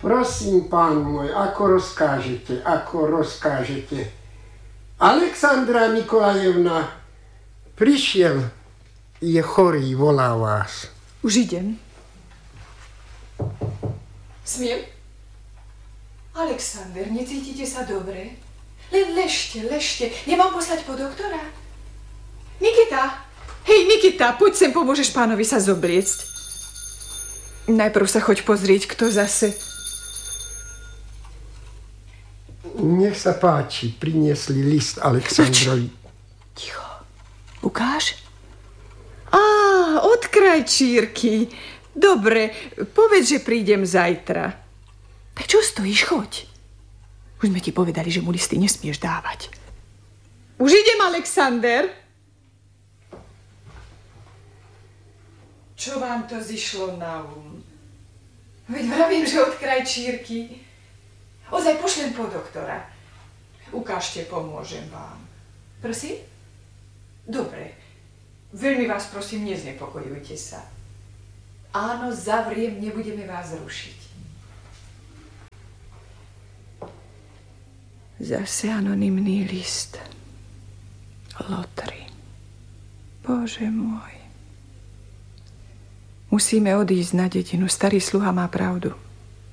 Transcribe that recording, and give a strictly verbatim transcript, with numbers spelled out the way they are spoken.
Prosím, pán môj, ako rozkážete, ako rozkážete. Alexandra Nikolajevna, prišiel, je chorý, volá vás. Už idem. Smiem? Alexander, necítite sa dobre? Len ležte, ležte. Nemám poslať po doktora? Nikita! Hej, Nikita, poď sem, pomôžeš pánovi sa zobliecť. Najprv sa choď pozrieť, kto zase... Nech sa páči, priniesli list Alexandrovi. Ticho. Ukáž? Á, od krajčírky. Dobre, povedz, že prídem zajtra. Tak čo stojíš, choď. Už sme ti povedali, že mu listy nesmieš dávať. Už idem, Alexander. Čo vám to zišlo na um? Veď vravím, že od krajčírky. Ozaj pošlem po doktora. Ukážte, pomôžem vám. Prosím? Dobre. Veľmi vás prosím, neznepokojujte sa. Áno, zavriem, nebudeme vás rušiť. Zase anonymný list. Lotry. Bože môj. Musíme odísť na dedinu. Starý sluha má pravdu.